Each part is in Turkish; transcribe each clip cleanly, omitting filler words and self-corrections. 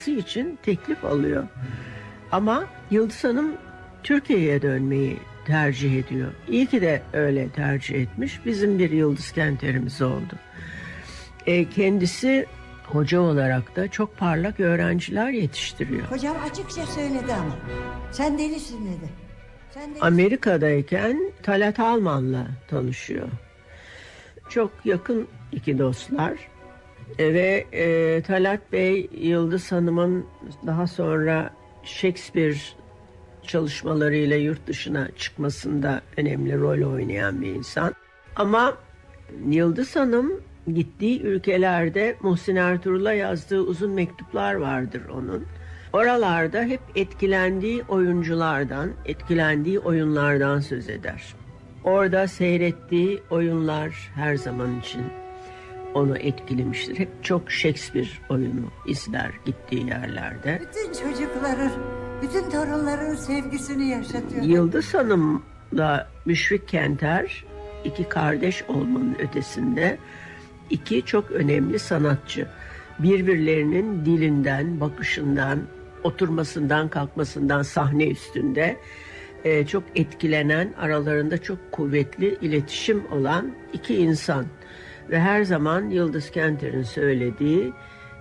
için teklif alıyor. Ama Yıldız Hanım Türkiye'ye dönmeyi tercih ediyor. İyi ki de öyle tercih etmiş. Bizim bir Yıldız Kenter'imiz oldu. Kendisi hoca olarak da çok parlak öğrenciler yetiştiriyor. Hocam açıkça söyledi ama. Sen delisin dedi. Amerika'dayken Talat Alman'la tanışıyor. Çok yakın iki dostlar. Ve Talat Bey, Yıldız Hanım'ın daha sonra Shakespeare çalışmalarıyla yurt dışına çıkmasında önemli rol oynayan bir insan. Ama Yıldız Hanım gittiği ülkelerde Muhsin Ertuğrul'a yazdığı uzun mektuplar vardır onun. Oralarda hep etkilendiği oyunculardan, etkilendiği oyunlardan söz eder. Orada seyrettiği oyunlar her zaman için onu etkilemiştir. Hep çok Shakespeare oyunu izler gittiği yerlerde. Bütün çocukların, bütün torunların sevgisini yaşatıyor. Yıldız Hanım'la Müşfik Kenter iki kardeş olmanın ötesinde iki çok önemli sanatçı. Birbirlerinin dilinden, bakışından, oturmasından, kalkmasından sahne üstünde çok etkilenen, aralarında çok kuvvetli iletişim olan iki insan. Ve her zaman Yıldız Kenter'in söylediği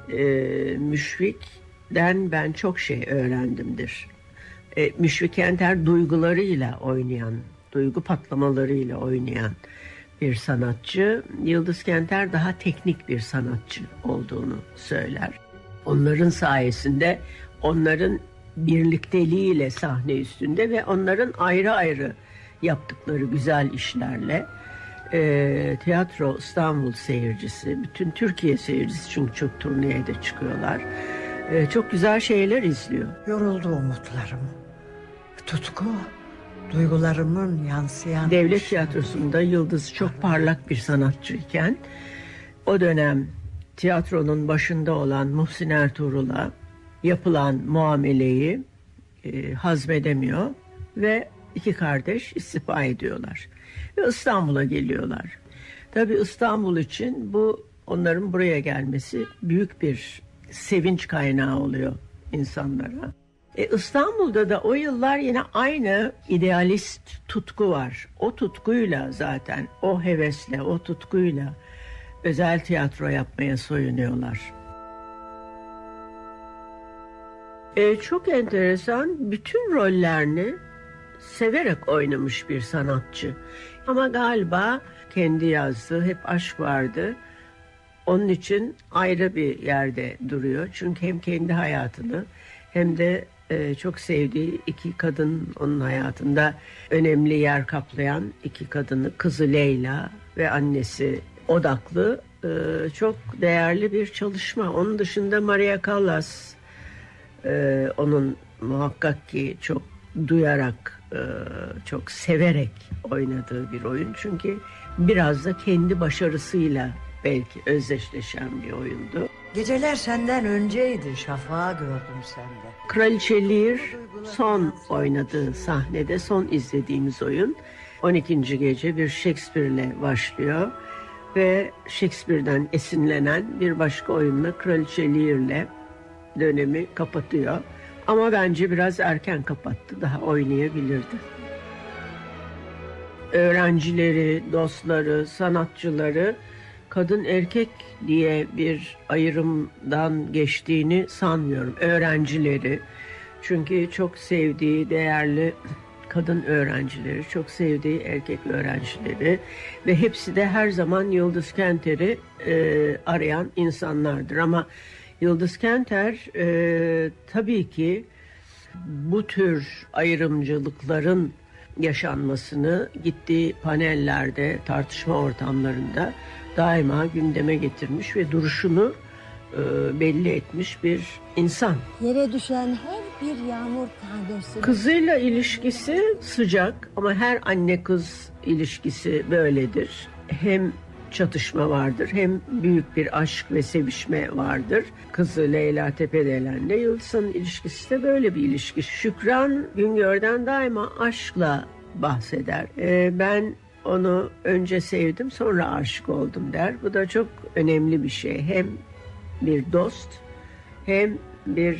Müşfik'ten ben çok şey öğrendimdir. Müşfik Kenter duygularıyla oynayan, duygu patlamalarıyla oynayan bir sanatçı. Yıldız Kenter daha teknik bir sanatçı olduğunu söyler. Onların sayesinde, onların birlikteliğiyle sahne üstünde ve onların ayrı ayrı yaptıkları güzel işlerle Tiyatro İstanbul seyircisi, bütün Türkiye seyircisi, çünkü çok turneye de çıkıyorlar. Çok güzel şeyler izliyor. Yoruldu umutlarım. Tutku, duygularımın yansıyan... Devlet Tiyatrosu'nda Yıldız çok parlak bir sanatçıyken o dönem tiyatronun başında olan Muhsin Ertuğrul'a yapılan muameleyi hazmedemiyor ve iki kardeş istifa ediyorlar. Ve İstanbul'a geliyorlar. Tabii İstanbul için bu, onların buraya gelmesi büyük bir sevinç kaynağı oluyor insanlara. İstanbul'da da o yıllar yine aynı idealist tutku var. O tutkuyla zaten, o hevesle, o tutkuyla özel tiyatro yapmaya soyunuyorlar. Çok enteresan, bütün rollerini severek oynamış bir sanatçı. Ama galiba kendi yazdığı hep aşk vardı. Onun için ayrı bir yerde duruyor. Çünkü hem kendi hayatını hem de çok sevdiği iki kadın onun hayatında önemli yer kaplayan iki kadını, kızı Leyla ve annesi odaklı çok değerli bir çalışma. Onun dışında Maria Callas onun muhakkak ki çok duyarak, çok severek oynadığı bir oyun. Çünkü biraz da kendi başarısıyla belki özdeşleşen bir oyundu. Geceler senden önceydi, şafağı gördüm sende. Kraliçe Lear son oynadığı sahnede, son izlediğimiz oyun 12. gece bir Shakespeare'le başlıyor. Ve Shakespeare'den esinlenen bir başka oyunla Kraliçe Lear'le dönemi kapatıyor. Ama bence biraz erken kapattı. Daha oynayabilirdi. Öğrencileri, dostları, sanatçıları kadın erkek diye bir ayrımdan geçtiğini sanmıyorum. Öğrencileri, çünkü çok sevdiği değerli kadın öğrencileri, çok sevdiği erkek öğrencileri ve hepsi de her zaman Yıldız Kenter'i arayan insanlardır. Ama Yıldız Kenter tabii ki bu tür ayrımcılıkların yaşanmasını gittiği panellerde, tartışma ortamlarında daima gündeme getirmiş ve duruşunu belli etmiş bir insan. Yere düşen her bir yağmur tanesi. Kızıyla ilişkisi sıcak ama her anne kız ilişkisi böyledir. Hem çatışma vardır, hem büyük bir aşk ve sevişme vardır. Kızı Leyla Tepedelen'le Yıldız'ın ilişkisi de böyle bir ilişki. Şükran Güngör'den daima aşkla bahseder. Ben onu önce sevdim, sonra aşık oldum der. Bu da çok önemli bir şey. Hem bir dost, hem bir